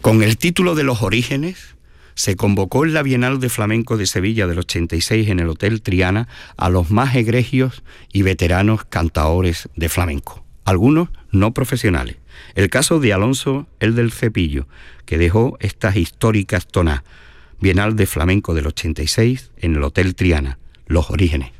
Con el título de Los Orígenes, se convocó en la Bienal de Flamenco de Sevilla del 86 en el Hotel Triana a los más egregios y veteranos cantaores de flamenco, algunos no profesionales. El caso de Alonso el del Cepillo, que dejó estas históricas tonas. Bienal de Flamenco del 86 en el Hotel Triana, Los Orígenes.